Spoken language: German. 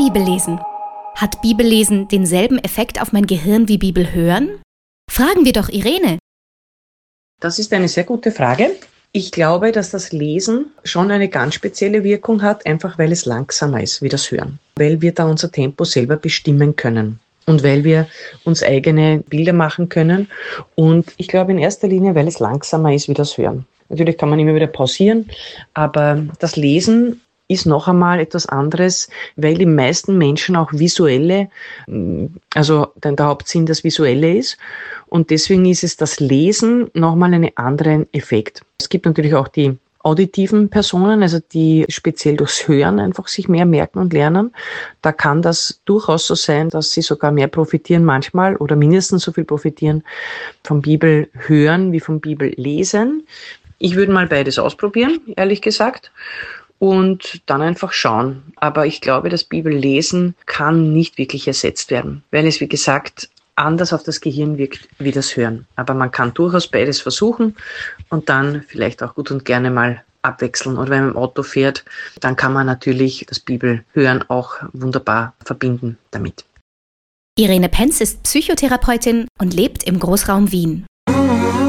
Bibellesen. Hat Bibellesen denselben Effekt auf mein Gehirn wie Bibelhören? Fragen wir doch Irene. Das ist eine sehr gute Frage. Ich glaube, dass das Lesen schon eine ganz spezielle Wirkung hat, einfach weil es langsamer ist wie das Hören. Weil wir da unser Tempo selber bestimmen können und weil wir uns eigene Bilder machen können. Und ich glaube in erster Linie, weil es langsamer ist wie das Hören. Natürlich kann man immer wieder pausieren, aber das Lesen ist noch einmal etwas anderes, weil die meisten Menschen auch visuelle, also der Hauptsinn das Visuelle ist. Und deswegen ist es das Lesen nochmal einen anderen Effekt. Es gibt natürlich auch die auditiven Personen, also die speziell durchs Hören einfach sich mehr merken und lernen. Da kann das durchaus so sein, dass sie sogar mehr profitieren manchmal oder mindestens so viel profitieren vom Bibelhören wie vom Bibellesen. Ich würde mal beides ausprobieren, ehrlich gesagt. Und dann einfach schauen. Aber ich glaube, das Bibellesen kann nicht wirklich ersetzt werden, weil es, wie gesagt, anders auf das Gehirn wirkt wie das Hören. Aber man kann durchaus beides versuchen und dann vielleicht auch gut und gerne mal abwechseln. Oder wenn man im Auto fährt, dann kann man natürlich das Bibelhören auch wunderbar verbinden damit. Irene Penz ist Psychotherapeutin und lebt im Großraum Wien.